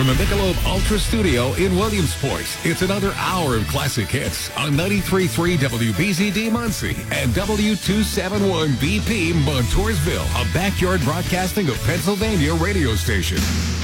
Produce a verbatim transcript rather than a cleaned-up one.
from the Michelob Ultra Studio in Williamsport. It's another hour of classic hits on ninety-three point three W B Z D Muncie and W two seventy-one B P Montoursville, a backyard broadcasting of Pennsylvania radio station.